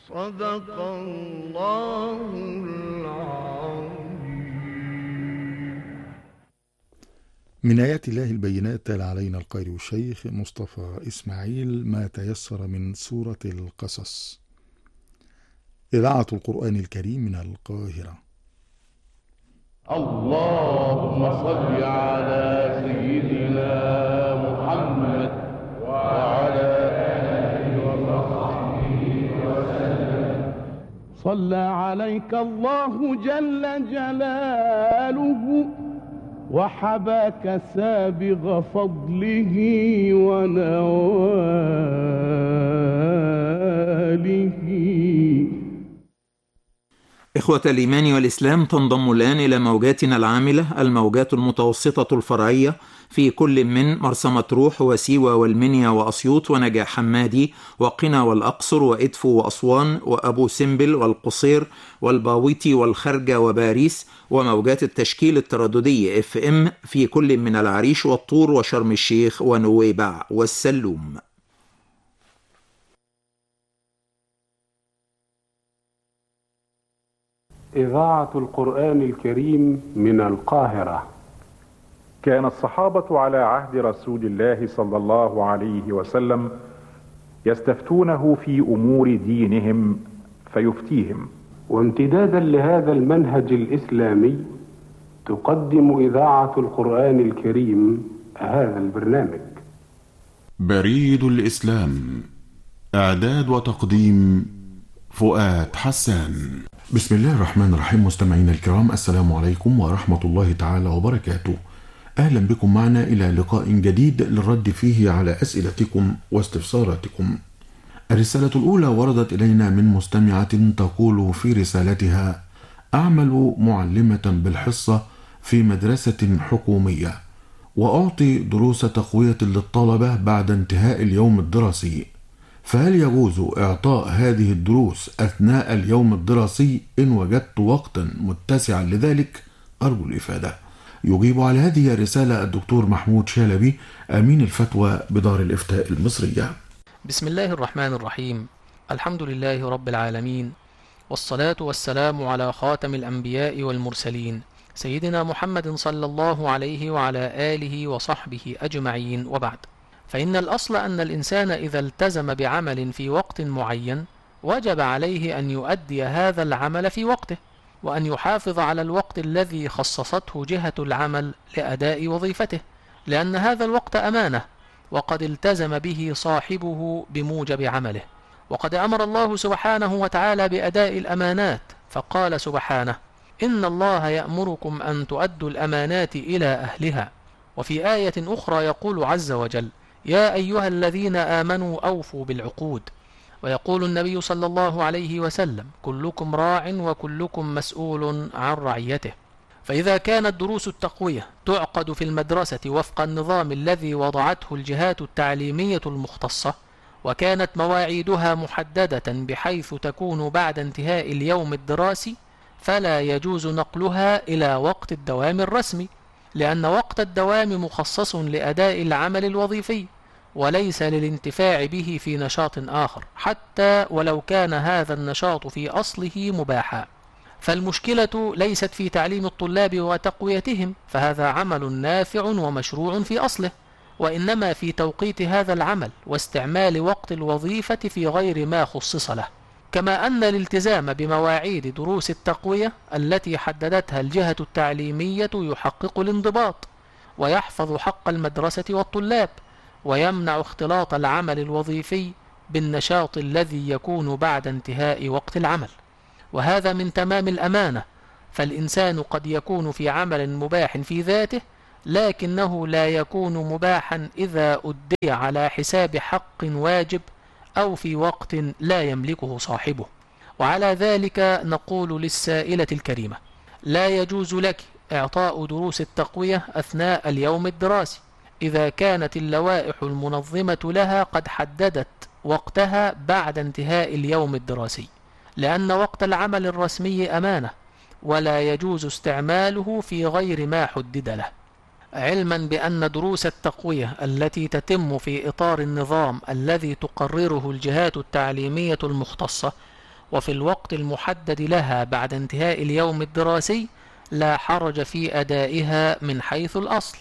صدق الله العظيم. من آيات الله البينات تلا علينا القارئ الشيخ مصطفى إسماعيل ما تيسر من سورة القصص. إذاعة القرآن الكريم من القاهرة. اللهم صل على سيدنا محمد وعلى آله وصحبه وسلم. صلى عليك الله جل جلاله وحباك سابغ فضله ونواله. إخوة الإيمان والإسلام، تنضم الآن إلى موجاتنا العاملة الموجات المتوسطة الفرعية في كل من مرسى مطروح وسيوة والمنيا وأسيوط ونجاح حمادي وقنا والأقصر وإدفو وأسوان وأبو سمبل والقصير والباويتي والخرجة وباريس، وموجات التشكيل الترددي FM في كل من العريش والطور وشرم الشيخ ونويبع والسلوم. إذاعة القرآن الكريم من القاهرة. كان الصحابة على عهد رسول الله صلى الله عليه وسلم يستفتونه في أمور دينهم فيفتيهم. وامتدادا لهذا المنهج الإسلامي تقدم إذاعة القرآن الكريم هذا البرنامج. بريد الإسلام، إعداد وتقديم فؤاد حسان. بسم الله الرحمن الرحيم. مستمعينا الكرام، السلام عليكم ورحمة الله تعالى وبركاته. أهلا بكم معنا إلى لقاء جديد للرد فيه على أسئلتكم واستفساراتكم. الرسالة الأولى وردت إلينا من مستمعة تقول في رسالتها: أعمل معلمة بالحصة في مدرسة حكومية، وأعطي دروس تقوية للطلبة بعد انتهاء اليوم الدراسي، فهل يجوز إعطاء هذه الدروس أثناء اليوم الدراسي إن وجدت وقتا متسعا لذلك؟ أرجو الإفادة. يجيب على هذه الرسالة الدكتور محمود شالبي، أمين الفتوى بدار الإفتاء المصرية. بسم الله الرحمن الرحيم. الحمد لله رب العالمين، والصلاة والسلام على خاتم الأنبياء والمرسلين سيدنا محمد صلى الله عليه وعلى آله وصحبه أجمعين، وبعد. فإن الأصل أن الإنسان إذا التزم بعمل في وقت معين وجب عليه أن يؤدي هذا العمل في وقته، وأن يحافظ على الوقت الذي خصصته جهة العمل لأداء وظيفته، لأن هذا الوقت أمانة وقد التزم به صاحبه بموجب عمله. وقد أمر الله سبحانه وتعالى بأداء الأمانات، فقال سبحانه: إن الله يأمركم أن تؤدوا الأمانات إلى أهلها. وفي آية أخرى يقول عز وجل: يا أيها الذين آمنوا أوفوا بالعقود. ويقول النبي صلى الله عليه وسلم: كلكم راع وكلكم مسؤول عن رعيته. فإذا كانت دروس التقوية تعقد في المدرسة وفق النظام الذي وضعته الجهات التعليمية المختصة، وكانت مواعيدها محددة بحيث تكون بعد انتهاء اليوم الدراسي، فلا يجوز نقلها إلى وقت الدوام الرسمي، لأن وقت الدوام مخصص لأداء العمل الوظيفي وليس للانتفاع به في نشاط آخر، حتى ولو كان هذا النشاط في أصله مباحا. فالمشكلة ليست في تعليم الطلاب وتقويتهم، فهذا عمل نافع ومشروع في أصله، وإنما في توقيت هذا العمل واستعمال وقت الوظيفة في غير ما خصص له. كما أن الالتزام بمواعيد دروس التقوية التي حددتها الجهة التعليمية يحقق الانضباط، ويحفظ حق المدرسة والطلاب، ويمنع اختلاط العمل الوظيفي بالنشاط الذي يكون بعد انتهاء وقت العمل. وهذا من تمام الأمانة، فالإنسان قد يكون في عمل مباح في ذاته، لكنه لا يكون مباحا إذا أدي على حساب حق واجب أو في وقت لا يملكه صاحبه. وعلى ذلك نقول للسائلة الكريمة: لا يجوز لك إعطاء دروس التقوية أثناء اليوم الدراسي إذا كانت اللوائح المنظمة لها قد حددت وقتها بعد انتهاء اليوم الدراسي، لأن وقت العمل الرسمي أمانة، ولا يجوز استعماله في غير ما حدد له، علما بأن دروس التقوية التي تتم في إطار النظام الذي تقرره الجهات التعليمية المختصة وفي الوقت المحدد لها بعد انتهاء اليوم الدراسي لا حرج في أدائها من حيث الأصل،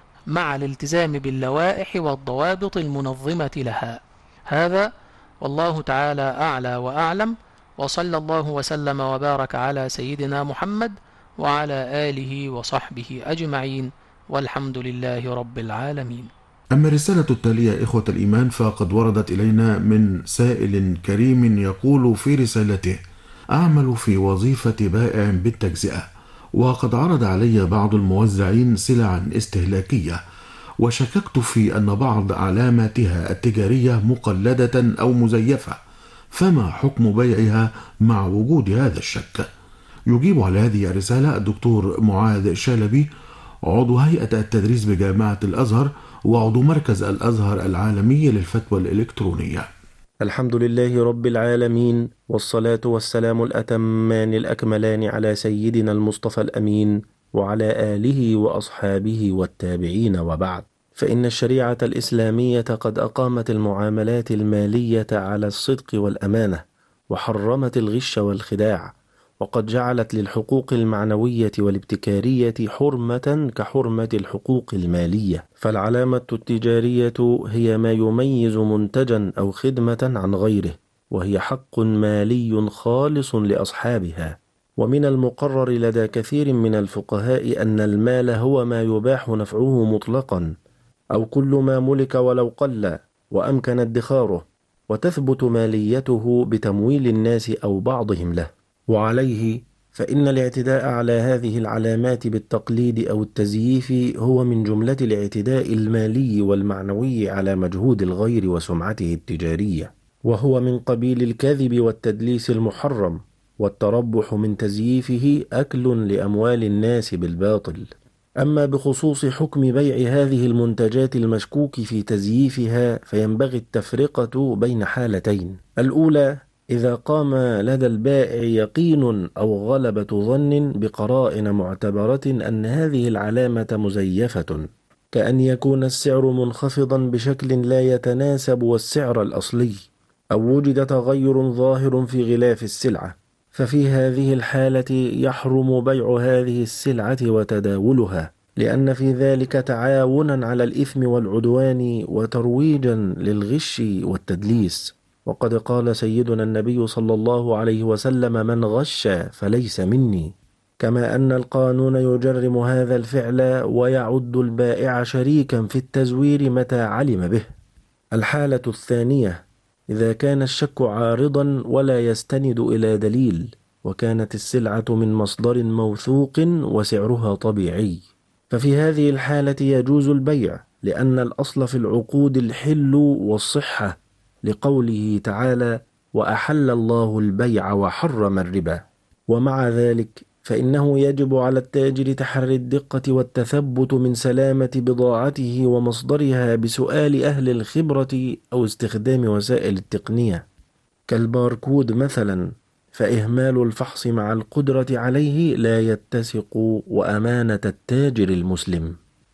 مع الالتزام باللوائح والضوابط المنظمة لها. هذا والله تعالى أعلى وأعلم، وصلى الله وسلم وبارك على سيدنا محمد وعلى آله وصحبه أجمعين، والحمد لله رب العالمين. أما الرسالة التالية إخوة الإيمان فقد وردت إلينا من سائل كريم يقول في رسالته: أعمل في وظيفة بائع بالتجزئة، وقد عرض علي بعض الموزعين سلعا استهلاكية، وشككت في أن بعض علاماتها التجارية مقلدة أو مزيفة، فما حكم بيعها مع وجود هذا الشك؟ يجيب على هذه الرسالة الدكتور معاذ شلبي، عضو هيئة التدريس بجامعة الأزهر وعضو مركز الأزهر العالمي للفتوى الإلكترونية. الحمد لله رب العالمين، والصلاة والسلام الأتمان الأكملان على سيدنا المصطفى الأمين وعلى آله وأصحابه والتابعين، وبعد. فإن الشريعة الإسلامية قد أقامت المعاملات المالية على الصدق والأمانة، وحرمت الغش والخداع، وقد جعلت للحقوق المعنوية والابتكارية حرمة كحرمة الحقوق المالية. فالعلامة التجارية هي ما يميز منتجا أو خدمة عن غيره، وهي حق مالي خالص لأصحابها. ومن المقرر لدى كثير من الفقهاء أن المال هو ما يباح نفعه مطلقا، أو كل ما ملك ولو قل وأمكن ادخاره، وتثبت ماليته بتمويل الناس أو بعضهم له. وعليه فإن الاعتداء على هذه العلامات بالتقليد أو التزييف هو من جملة الاعتداء المالي والمعنوي على مجهود الغير وسمعته التجارية، وهو من قبيل الكذب والتدليس المحرم، والتربح من تزييفه أكل لأموال الناس بالباطل. أما بخصوص حكم بيع هذه المنتجات المشكوك في تزييفها فينبغي التفرقة بين حالتين: الأولى إذا قام لدى البائع يقين أو غلبة ظن بقرائن معتبرة أن هذه العلامة مزيفة، كأن يكون السعر منخفضا بشكل لا يتناسب والسعر الأصلي، أو وجد تغير ظاهر في غلاف السلعة، ففي هذه الحالة يحرم بيع هذه السلعة وتداولها، لأن في ذلك تعاونا على الإثم والعدوان وترويجا للغش والتدليس. وقد قال سيدنا النبي صلى الله عليه وسلم: من غش فليس مني. كما أن القانون يجرم هذا الفعل ويعد البائع شريكا في التزوير متى علم به. الحالة الثانية إذا كان الشك عارضا ولا يستند إلى دليل، وكانت السلعة من مصدر موثوق وسعرها طبيعي، ففي هذه الحالة يجوز البيع، لأن الأصل في العقود الحل والصحة، لقوله تعالى: وأحل الله البيع وحرم الربا. ومع ذلك فإنه يجب على التاجر تحري الدقة والتثبت من سلامة بضاعته ومصدرها بسؤال أهل الخبرة أو استخدام وسائل التقنية كالباركود مثلا، فإهمال الفحص مع القدرة عليه لا يتسق وأمانة التاجر المسلم.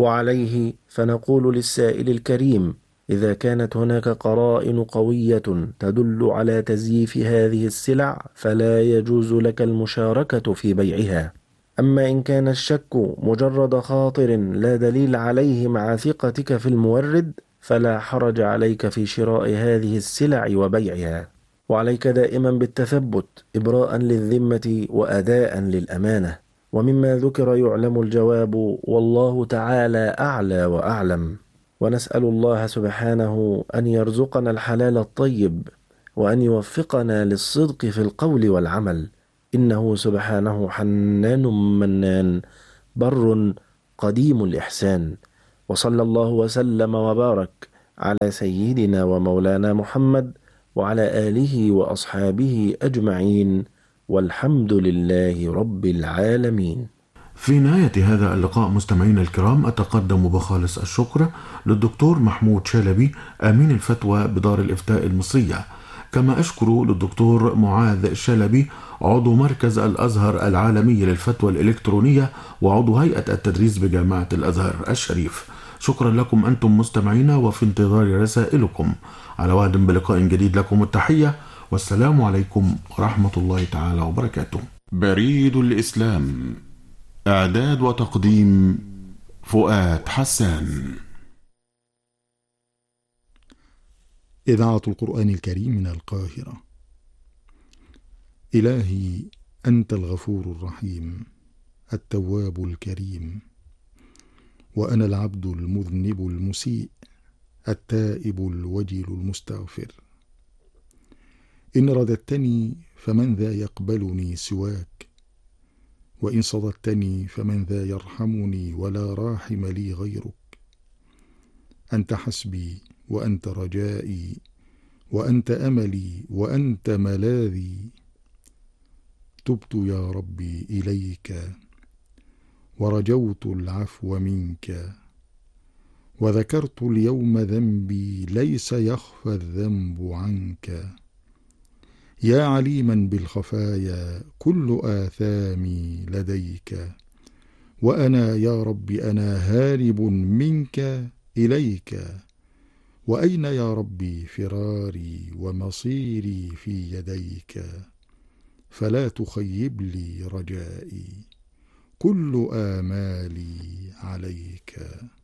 وعليه فنقول للسائل الكريم: إذا كانت هناك قرائن قوية تدل على تزييف هذه السلع فلا يجوز لك المشاركة في بيعها. أما إن كان الشك مجرد خاطر لا دليل عليه مع ثقتك في المورد فلا حرج عليك في شراء هذه السلع وبيعها، وعليك دائما بالتثبت إبراء للذمة وأداء للأمانة. ومما ذكر يعلم الجواب، والله تعالى أعلى وأعلم. ونسأل الله سبحانه أن يرزقنا الحلال الطيب، وأن يوفقنا للصدق في القول والعمل، إنه سبحانه حنان منان بر قديم الإحسان. وصلى الله وسلم وبارك على سيدنا ومولانا محمد وعلى آله وأصحابه أجمعين، والحمد لله رب العالمين. في نهاية هذا اللقاء مستمعينا الكرام أتقدم بخالص الشكر للدكتور محمود شلبي أمين الفتوى بدار الإفتاء المصرية، كما أشكر للدكتور معاذ شلبي عضو مركز الأزهر العالمي للفتوى الإلكترونية وعضو هيئة التدريس بجامعة الأزهر الشريف. شكرا لكم أنتم مستمعينا، وفي انتظار رسائلكم. على وعد بلقاء جديد، لكم التحية والسلام عليكم ورحمة الله تعالى وبركاته. بريد الإسلام، إعداد وتقديم فؤاد حسان. إذاعة القرآن الكريم من القاهرة. إلهي أنت الغفور الرحيم التواب الكريم، وأنا العبد المذنب المسيء التائب الوجل المستغفر. إن رددتني فمن ذا يقبلني سواك، وإن صددتني فمن ذا يرحمني ولا راحم لي غيرك. أنت حسبي وأنت رجائي وأنت أملي وأنت ملاذي. تبت يا ربي إليك ورجوت العفو منك، وذكرت اليوم ذنبي ليس يخفى الذنب عنك. يا عليما بالخفايا كل آثامي لديك، وأنا يا رب أنا هارب منك إليك. وأين يا ربي فراري ومصيري في يديك، فلا تخيب لي رجائي كل آمالي عليك.